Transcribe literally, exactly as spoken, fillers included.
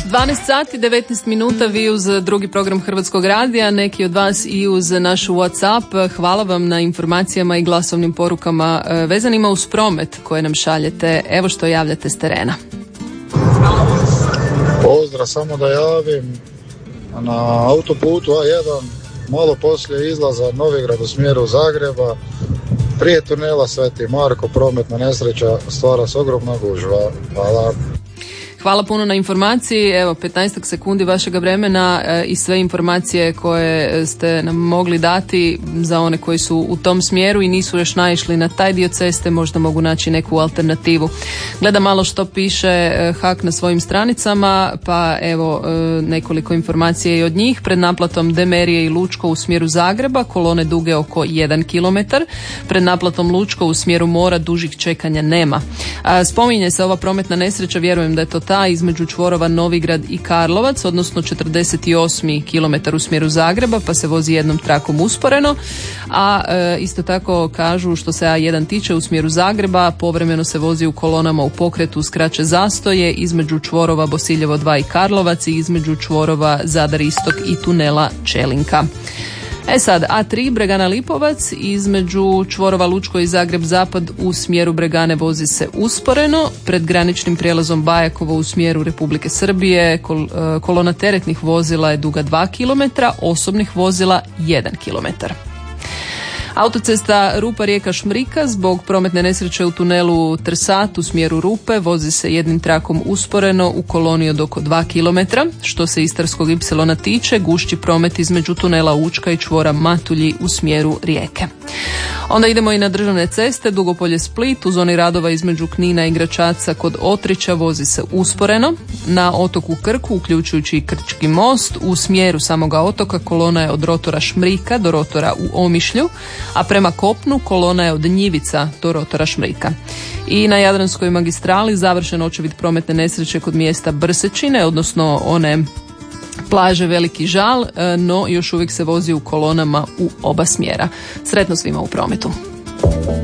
dvanaest sati, devetnaest minuta, vi uz drugi program Hrvatskog radija, neki od vas i uz naš WhatsApp. Hvala vam na informacijama i glasovnim porukama vezanima uz promet koje nam šaljete. Evo što javljate s terena. Pozdrav, samo da javim na autoputu A jedan, malo poslije izlaza Novigrad u smjeru Zagreba, prije tunela Sveti Marko, prometna nesreća, stvara se ogromna gužva. Hvala. Hvala puno na informaciji. Evo, petnaest sekundi vašega vremena e, i sve informacije koje ste nam mogli dati za one koji su u tom smjeru i nisu još naišli na taj dio ceste, možda mogu naći neku alternativu. Gledam malo što piše e, H A K na svojim stranicama, pa evo e, nekoliko informacija i od njih. Pred naplatom Demerije i Lučko u smjeru Zagreba, kolone duge oko jedan kilometar. Pred naplatom Lučko u smjeru mora dužih čekanja nema. A, spominje se ova prometna nesreća, vjerujem da je to ta između čvorova Novigrad i Karlovac, odnosno četrdeset osmi kilometar u smjeru Zagreba, pa se vozi jednom trakom usporeno, a e, isto tako kažu što se A jedan tiče u smjeru Zagreba, povremeno se vozi u kolonama u pokretu uz kraće zastoje između čvorova Bosiljevo dva i Karlovac i između čvorova Zadar Istok i tunela Čelinka. E sad, A tri Bregana Lipovac između čvorova Lučko i Zagreb Zapad u smjeru Bregane vozi se usporeno. Pred graničnim prijelazom Bajakovo u smjeru Republike Srbije kol, kolona teretnih vozila je duga dva kilometra, osobnih vozila jedan kilometar. Autocesta Rupa-Rijeka Šmrika zbog prometne nesreće u tunelu Trsat u smjeru Rupe vozi se jednim trakom usporeno u koloni od oko dva kilometra. Što se Istarskog ipsilona tiče, gušći promet između tunela Učka i čvora Matulji u smjeru Rijeke. Onda idemo i na državne ceste. Dugopolje Split u zoni radova između Knina i Gračaca kod Otrića vozi se usporeno. Na otoku Krku, uključujući i Krčki most, u smjeru samoga otoka kolona je od rotora Šmrika do rotora u Omišlju, a prema kopnu kolona je od Njivica do rotora Šmrika. I na Jadranskoj magistrali završen očevid prometne nesreće kod mjesta Brsečine, odnosno one plaže Veliki Žal, no još uvijek se vozi u kolonama u oba smjera. Sretno svima u prometu.